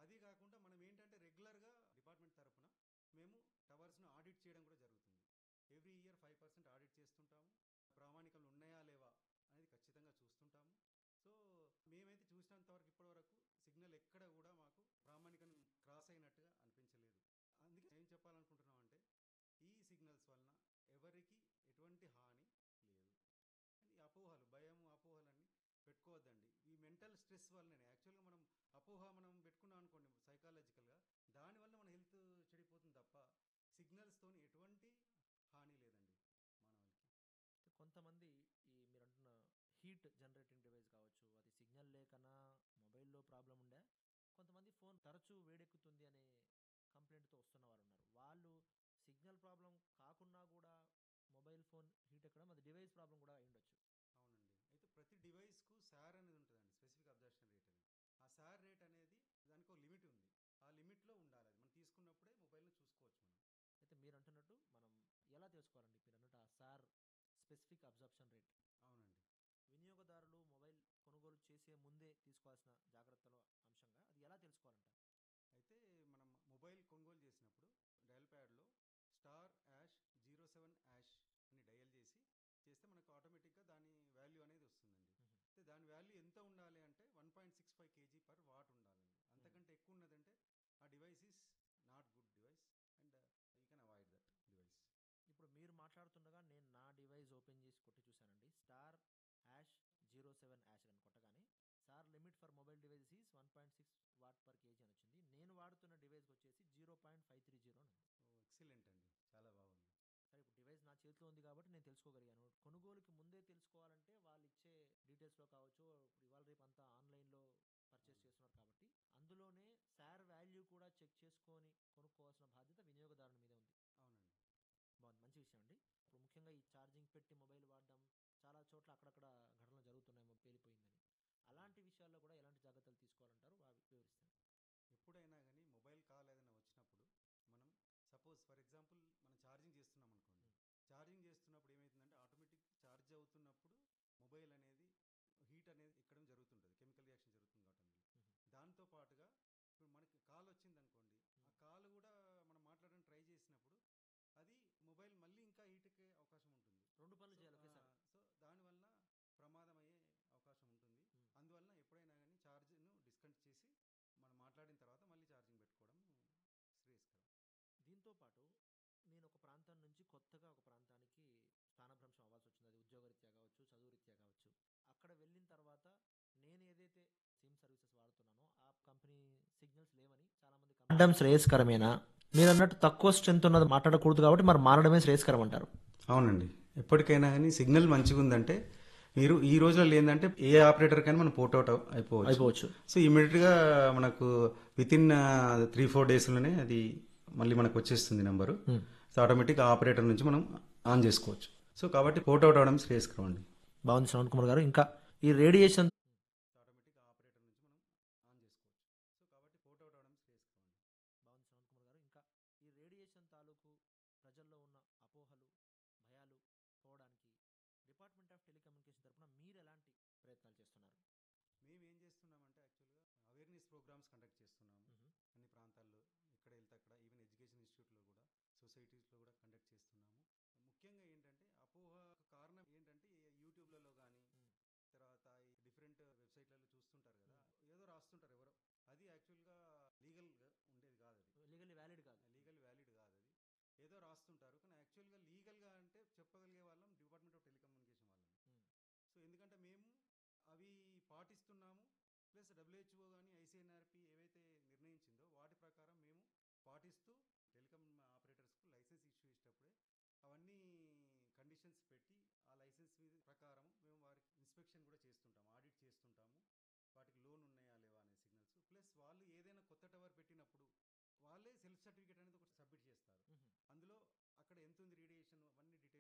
అది కాకుండా మనం ఏంటంటే రెగ్యులర్గా డిపార్ట్మెంట్ తరపున మేము టవర్స్ను ఆడిట్ చేయడం కూడా జరుగుతుంది. ఎవ్రీ ఇయర్ 5% ఆడిట్ చేస్తుంటాము. ప్రామాణికలు ఉన్నాయా లేవా అనేది ఖచ్చితంగా చూస్తుంటాము. సో మేమైతే చూసినంత వరకు ఇప్పటివరకు సిగ్నల్ ఎక్కడ కూడా మాకు ప్రామాణికం క్రాస్ అయినట్టుగా అనిపించలేదు. అందుకే ఏం చెప్పాలనుకుంటున్నామంటే ఈ సిగ్నల్స్ వలన ఎవరికి ఎటువంటి హాని లేదు. ఈ అపోహలు, భయము, అపోహలన్నీ పెట్టుకోవద్దండి. ఈ మెంటల్ స్ట్రెస్ వల్లనే యాక్చువల్గా మనం అపోహ మనం పెట్టుకున్నాం అనుకోండి సైకాలజికల్గా, దానివల్ల మన హెల్త్ చెడిపోతుంది తప్ప సిగ్నల్స్తోని ఎటువంటి హాని లేదండి మానవాళికి. కొంతమంది ఈ మీరంటున్న హీట్ జనరేటింగ్ డివైస్ కావచ్చు, అది సిగ్నల్ లేకనా మొబైల్లో ప్రాబ్లం ఉండే, కొంతమంది ఫోన్ తరచూ వేడెక్కుతుంది అనే కంప్లైంట్తో వస్తున్నవారు ఉన్నారు. వాళ్ళు సిగ్నల్ ప్రాబ్లం కాకున్నా కూడా మొబైల్ ఫోన్ హీట్ ఎక్కడం అది డివైస్ ప్రాబ్లం కూడా అయి ఉండొచ్చు. అవునండి. అయితే ప్రతి డివైస్కు సార్ అనేది ఉంటుందండి, స్పెసిఫిక్ అబ్జర్షన్ రేట్ అనేది. ఆ సార్ రేట్ అనేది దానికి ఒక లిమిట్ ఉంది. ఆ లిమిట్లో ఉండాలి. అది మనం తీసుకున్నప్పుడే మొబైల్ని చూసుకోవచ్చు మనం. అయితే మీరు అంటున్నట్టు మనం ఎలా తెలుసుకోవాలండి? మీరు అన్నట్టు ఆ సార్ స్పెసిఫిక్ అబ్జర్ప్షన్ రేట్ అవునండి. వినియోగదారులు మొబైల్ కొనుగోలు చేసే ముందే తీసుకోవాల్సిన జాగ్రత్తల అంశంగా అది ఎలా తెలుసుకోవాలంటారు? అయితే మనం మొబైల్ కొనుగోలు చేసినప్పుడు డయల్ ప్యాడ్లో స్టార్ యాష్ 07 యాష్ అని డయల్ చేస్తే మనకు ఆటోమేటిక్గా దాని వాల్యూ అనేది వస్తుందండి. అయితే దాని వాల్యూ ఎంత ఉండాలి అంటే 1.65 kg పర్ వాట్ ఉండాలండి. అంతకంటే ఎక్కువ ఉన్నదంటే ఆ device is not good device and you can avoid that device. ఇప్పుడు మీరు మాట్లాడుతుండగా నేను నా డివైస్ ఓపెన్ చేసి కొట్టి చూశానండి. స్టార్ హ్యాష్ 07 హ్యాష్ అని కొట్టగానే sir limit for mobile device is 1.6 what per KG అని వచ్చింది. నేను వాడుతున్న డివైస్ వచ్చేసి 0.530 అని ఉంది. ఎక్సలెంట్ అండి, చాలా బాగుంది. సరే, ఇప్పుడు డివైస్ నా చేతిలో ఉంది కాబట్టి నేను తెలుసుకోగలిగాను. కొనుగోలుకి ముందే తెలుసుకోవాలంటే వాళ్ళు ఇచ్చే డీటెయిల్స్లో కావచ్చు, ఇప్పుడు ఇవాళ రేపు అంతా ఆన్లైన్లో పర్చేస్ చేస్తున్నారు కాబట్టి అందులోనే సార్ వాల్యూ కూడా చెక్ చేసుకొని కొనుక్కోవాల్సిన బాధ్యత వినియోగదారుని మీదే ఉంది. అవునండి. బాగుంది, మంచి విషయం అండి. ఇప్పుడు ముఖ్యంగా ఈ ఛార్జింగ్ పెట్టి మొబైల్ వాడడం చాలా చోట్ల అక్కడక్కడ ఘటనలు జరుగుతున్నాయి, పేలిపోయిందని. అలాంటి విషయాల్లో కూడా ఎలాంటి జాగ్రత్తలు తీసుకోవాలంటారు, అవి వివరిస్తాను. ఎప్పుడైనా కానీ మొబైల్ కాల్ ఏదైనా వచ్చినప్పుడు మనం సపోజ్ ఫర్ ఎగ్జాంపుల్ మనం ఛార్జింగ్ చేస్తున్నాం అనుకోండి. ఛార్జింగ్ చేస్తున్నప్పుడు ఏమవుతుందంటే ఆటోమేటిక్ ఛార్జ్ అవుతున్నప్పుడు మొబైల్ అనేది హీట్ అనేది ఎక్కడం జరుగుతుంటుంది, కెమికల్ రియాక్షన్ జరుగుతుంది కాబట్టి అందులో. దాంతో పాటుగా ఇప్పుడు మనకి కాల్ వచ్చింది అనుకోండి, ఆ కాల్ కూడా మనం మాట్లాడడానికి ట్రై చేసినప్పుడు అది మొబైల్ మళ్ళీ ఇంకా హీట్ ఎక్కే అవకాశం ఉంటుంది. రెండు పనులు సో చేయాలి ఒకేసారి. సో దానివల్ల ప్రమాదం అయ్యే అవకాశం ఉంటుంది. అందువలన ఎప్పుడైనా కానీ ఛార్జ్ను డిస్కనెక్ట్ చేసి మనం మాట్లాడిన తర్వాత మళ్ళీ ఛార్జింగ్ పెట్టుకోవడం శ్రేయస్కరం. దీంతో పాటు నేను ఒక ప్రాంతం నుంచి కొత్తగా ఒక ప్రాంతానికి స్థానభ్రంశం అవ్వాల్సి వచ్చింది. అది ఉద్యోగరీత్యా కావచ్చు, చదువు రీత్యా కావచ్చు. అక్కడ వెళ్ళిన తర్వాత నేను ఏదైతే సిమ్ సర్వీసెస్ వాడుతున్నానో ఆ కంపెనీ సిగ్నల్స్ లేవని చాలామంది వాడడం శ్రేయస్కరమేనా? మీరు అన్నట్టు తక్కువ స్ట్రెంత్ ఉన్నది మాట్లాడకూడదు కాబట్టి మరి మారడమే శ్రేయస్కరం అంటారు. అవునండి. ఎప్పటికైనా కానీ సిగ్నల్ మంచిగా ఉందంటే మీరు ఈ రోజుల్లో ఏంటంటే ఏ ఆపరేటర్ కానీ మనం పోర్ట్ అవుట్ అయిపోవచ్చు. సో ఇమీడియట్గా మనకు విత్ ఇన్ 3-4 డేస్లోనే అది మళ్ళీ మనకు వచ్చేస్తుంది నెంబరు. సో ఆటోమేటిక్ ఆపరేటర్ నుంచి మనం ఆన్ చేసుకోవచ్చు. సో కాబట్టి పోర్ట్ అవుట్ అవడం శ్రేయస్కరం అండి. బాగుంది శ్రవణ్ కుమార్ గారు. ఇంకా ఈ రేడియేషన్ ఆటోమేటిక్ ఆపరేటర్ నుంచి మనం ఆన్ చేసుకోవచ్చు. సో కాబట్టి పోర్ట్ అవుట్ అవడం శ్రేయస్కరం అండి. బాగుంది శ్రవణ్ కుమార్ గారు. ఇంకా ఈ రేడియేషన్ తాలూకు ప్రజల్లో ఉన్న అపోహలు, భయాలు పోవడానికి డిపార్ట్మెంట్ ఆఫ్ టెలికమ్యూనికేషన్ తరపున మీరు ఎలాంటి ప్రయత్నాలు చేస్తున్నారు? మేము ఏం చేస్తున్నామంటే యాక్చువల్గా అవేర్నెస్ ప్రోగ్రామ్స్ కండక్ట్ చేస్తున్నాము అన్ని ప్రాంతాల్లో. ఎక్కడ వెళ్తే అక్కడ ఈవెన్ ఎడ్యుకేషన్ ఇన్స్టిట్యూట్లో కూడా, సొసైటీస్లో కూడా కండక్ట్ చేస్తున్నాము. ముఖ్యంగా ఏంటంటే అపోహ కారణం ఏంటంటే యూట్యూబ్లలో కానీ తర్వాత ఈ డిఫరెంట్ వెబ్సైట్లలో చూస్తుంటారు కదా, ఏదో రాస్తుంటారు ఎవరో. అది యాక్చువల్గా లీగల్గా ఉండేది కాదు, అది లీగల్లీ వ్యాలిడ్ కాదు. అది ఏదో రాస్తుంటారు. కానీ యాక్చువల్గా లీగల్గా అంటే చెప్పగలిగే వాళ్ళం డిపార్ట్మెంట్ ఆఫ్ టెలికమ్యూనికేషన్ వాళ్ళని. సో ఎందుకంటే మేము అవి పాటిస్తున్నాము, ప్లస్ WHO కానీ ICNRP ఏవైతే నిర్ణయించిందో వాటి ప్రకారం మేము పాటిస్తూ టెలికాం ఆపరేటర్స్కు లైసెన్స్ ఇష్యూ చేసేటప్పుడే అవన్నీ కండిషన్స్ పెట్టి ఆ లైసెన్స్ మీద ప్రకారం మేము వారికి ఇన్స్పెక్షన్ కూడా చేస్తుంటాము, ఆడిట్ చేస్తుంటాము. వాటికి లోన్ ఉన్నాయా లేవా అనే సిగ్నల్స్, ప్లస్ వాళ్ళు ఏదైనా కొత్త టవర్ పెట్టినప్పుడు వాళ్ళే సెల్ఫ్ సర్టిఫికేట్ అనేది ఒకటి సబ్మిట్ చేస్తారు. అందులో అక్కడ ఎంత ఉంది రేడియేషన్ అవన్నీ